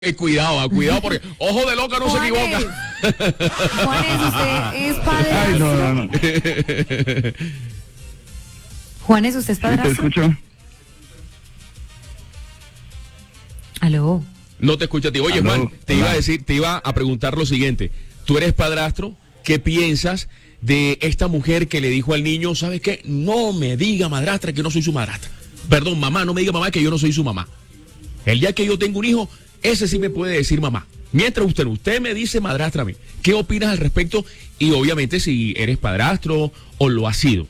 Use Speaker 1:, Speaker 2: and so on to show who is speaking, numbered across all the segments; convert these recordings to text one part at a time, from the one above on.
Speaker 1: Cuidado porque ojo de loca no se equivoca.
Speaker 2: Juanes, ¿usted es padrastro?
Speaker 3: Ay, no.
Speaker 2: Juanes, ¿usted es
Speaker 3: Sí, te
Speaker 2: padrastro?
Speaker 3: escucho.
Speaker 2: Aló.
Speaker 1: No te escucho a ti. Oye,
Speaker 3: Aló,
Speaker 1: Juan, te
Speaker 3: hola.
Speaker 1: iba a preguntar lo siguiente. Tú eres padrastro, ¿qué piensas de esta mujer que le dijo al niño, ¿sabes qué? No me diga madrastra que no soy su madrastra. Perdón, mamá, no me diga mamá que yo no soy su mamá. El día que yo tengo un hijo, ese sí me puede decir mamá. Mientras usted me dice madrastra a mí, ¿qué opinas al respecto? Y obviamente si eres padrastro o lo has sido.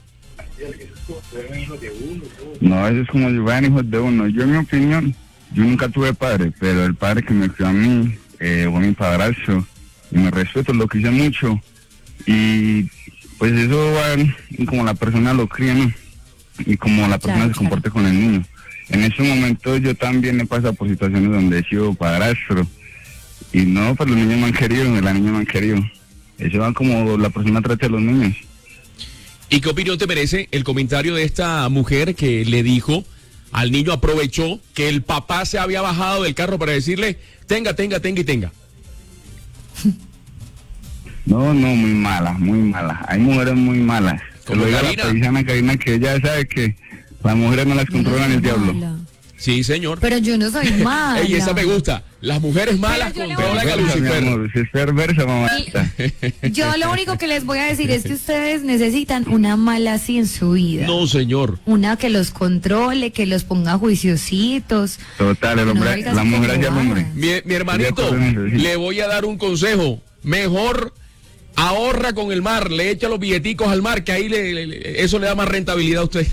Speaker 3: No, eso es como si fueran hijos de uno. Yo, en mi opinión, yo nunca tuve padre, pero el padre que me crió a mí fue mi padrastro. Y me respeto, lo quise mucho. Y pues eso va en como la persona lo cría, ¿no? Y como la persona
Speaker 2: Claro,
Speaker 3: se comporte con el niño. En ese momento yo también he pasado por situaciones donde he sido padrastro. Y no, pues los niños me han querido, las niñas me han querido. Eso va como la persona trata a los niños.
Speaker 1: ¿Y qué opinión te merece el comentario de esta mujer que le dijo al niño, aprovechó que el papá se había bajado del carro para decirle, tenga y tenga?
Speaker 3: No, muy mala, muy mala. Hay mujeres muy malas. Se
Speaker 1: ¿Como
Speaker 3: lo digo a la
Speaker 1: Karina?
Speaker 3: paisana Karina, que ella sabe que las mujeres no las controlan el diablo.
Speaker 2: Mala.
Speaker 1: Sí, señor.
Speaker 2: Pero yo no soy mala.
Speaker 1: Ey, esa me gusta. Las mujeres malas
Speaker 2: Pero yo le voy a
Speaker 1: controlan a
Speaker 3: Perversa, mi
Speaker 1: Lucifer.
Speaker 3: amor, es perversa, mamacita.
Speaker 2: Yo lo único que les voy a decir es que ustedes necesitan una mala así en su vida.
Speaker 1: No, señor.
Speaker 2: Una que los controle, que los ponga juiciositos.
Speaker 3: Total, el hombre,
Speaker 2: No digas
Speaker 3: la mujer
Speaker 2: como
Speaker 3: hacia el hombre.
Speaker 2: bobadas.
Speaker 1: Mi hermanito,
Speaker 3: Sí.
Speaker 1: le voy a dar un consejo. Mejor ahorra con el mar, le echa los billeticos al mar, que ahí eso le da más rentabilidad a usted.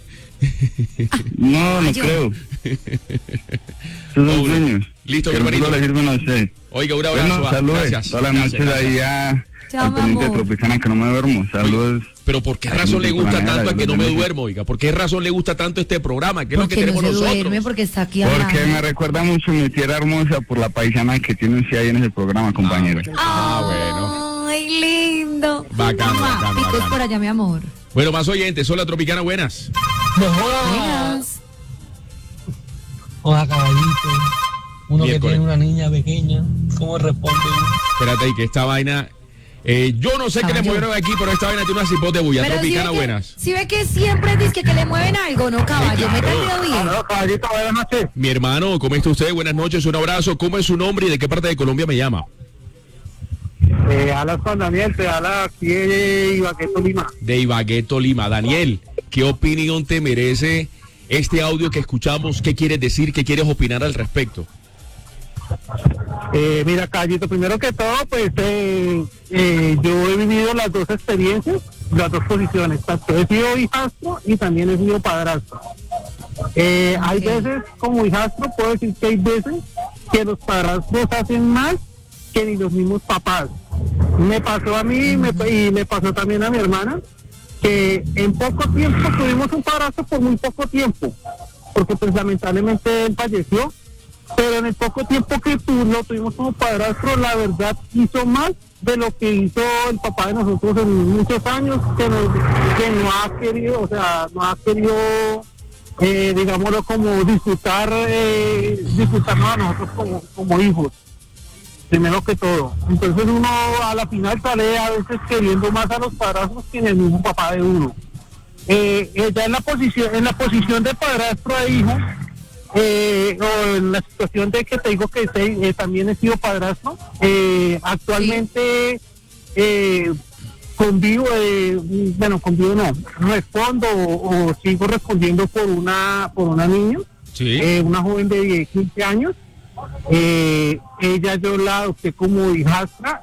Speaker 3: No
Speaker 2: Yo-
Speaker 3: creo. Son
Speaker 1: No,
Speaker 3: sueños.
Speaker 1: listo,
Speaker 3: que
Speaker 1: mi
Speaker 3: el
Speaker 1: hermanito.
Speaker 3: futuro le sirven a usted.
Speaker 1: Oiga, un abrazo.
Speaker 3: Bueno, saludos.
Speaker 1: Gracias.
Speaker 3: Todas las
Speaker 1: Gracias,
Speaker 3: noches
Speaker 1: gracias.
Speaker 3: ahí ya
Speaker 2: Chao,
Speaker 3: al pendiente de
Speaker 2: amor.
Speaker 3: Tropicana, que no me duermo. Saludos.
Speaker 1: Pero ¿por qué
Speaker 3: Ay,
Speaker 1: razón le
Speaker 3: no,
Speaker 1: gusta
Speaker 3: manera,
Speaker 1: tanto a que no me
Speaker 3: yo no sé.
Speaker 1: duermo, oiga? ¿Por qué razón le gusta tanto este programa? ¿Qué es lo que
Speaker 2: Porque no
Speaker 1: tenemos
Speaker 2: se
Speaker 1: nosotros?
Speaker 2: duerme, porque está aquí
Speaker 3: Porque me
Speaker 2: hablando.
Speaker 3: recuerda mucho mi tierra hermosa por la paisana que tiene usted ahí en ese programa, compañero.
Speaker 1: bueno.
Speaker 2: Ay, lindo.
Speaker 1: Bacano, bacano,
Speaker 2: Picos
Speaker 1: bacano.
Speaker 2: por allá, mi amor.
Speaker 1: Bueno, más oyentes, Hola Tropicana, buenas.
Speaker 2: Buenas.
Speaker 4: Hola, caballito. Uno que
Speaker 1: Miércoles.
Speaker 4: tiene una niña pequeña, ¿cómo responde uno?
Speaker 1: Espérate ahí, que esta vaina... yo no sé qué le
Speaker 2: Caballo.
Speaker 1: movieron aquí, pero esta vaina tiene una cipote de bulla.
Speaker 2: Pero
Speaker 1: Tropicana,
Speaker 2: ve
Speaker 1: buenas.
Speaker 2: si ve que siempre dice que le mueven algo, ¿no, caballo?
Speaker 1: Sí,
Speaker 2: Me
Speaker 1: claro.
Speaker 2: cae bien.
Speaker 3: caballito, buenas noches.
Speaker 1: Mi hermano, ¿cómo está usted? Buenas noches, un abrazo. ¿Cómo es su nombre y de qué parte de Colombia me llama?
Speaker 5: Hablas con Daniel, te habla aquí de Ibagué, Tolima.
Speaker 1: De Ibagué, Tolima. Daniel, ¿qué opinión te merece este audio que escuchamos? ¿Qué quieres decir? ¿Qué quieres opinar al respecto?
Speaker 5: Mira, Caballito, primero que todo, pues yo he vivido las dos experiencias, las dos posiciones. Tanto he sido hijastro y también he sido padrastro. Hay
Speaker 2: Ok.
Speaker 5: veces, como hijastro, puedo decir que hay veces que los padrastros hacen más que ni los mismos papás. Me pasó a mí y me pasó también a mi hermana, que en poco tiempo tuvimos un padrastro por muy poco tiempo, porque pues lamentablemente él falleció, pero en el poco tiempo que lo tuvimos como padrastro, la verdad hizo más de lo que hizo el papá de nosotros en muchos años, que no ha querido, o sea, no ha querido, digámoslo, como disfrutarnos a nosotros como hijos. Primero que todo. Entonces uno a la final sale a veces queriendo más a los padrastros que en el mismo papá de uno. Ya en la posición de padrastro e hijo, o en la situación de que te digo que también he sido padrastro, actualmente convivo no, respondo o sigo respondiendo por una niña,
Speaker 1: Sí.
Speaker 5: una joven de 15 años. Ella yo la adopté como hijastra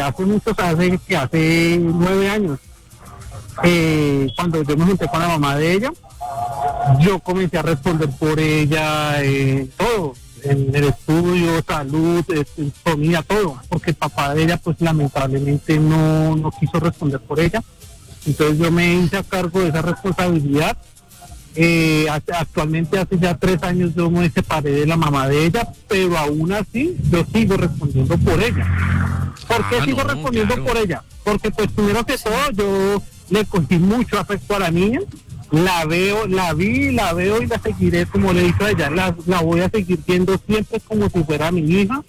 Speaker 5: hace 9 años. Cuando yo me junté con la mamá de ella, yo comencé a responder por ella todo, en el estudio, salud, comida, todo, porque el papá de ella pues lamentablemente no quiso responder por ella. Entonces yo me hice a cargo de esa responsabilidad. Actualmente hace ya 3 años yo me separé de la mamá de ella, pero aún así yo sigo respondiendo por ella. ¿Por qué sigo respondiendo
Speaker 1: claro.
Speaker 5: por ella? Porque pues primero que todo yo le cogí mucho afecto a la niña, la veo, la vi, la veo y la seguiré, como le he dicho a ella, la voy a seguir viendo siempre como si fuera mi hija.